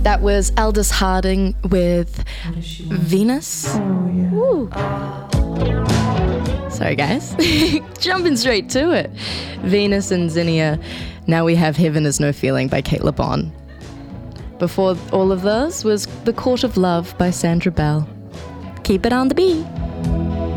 That was Aldous Harding with Venus. Oh, yeah. Sorry, guys. Jumping straight to it. Venus and Zinnia. Now we have Heaven Is No Feeling by Kate LeBon. Before all of those was The Court of Love by Sandra Bell. Keep it on the beat.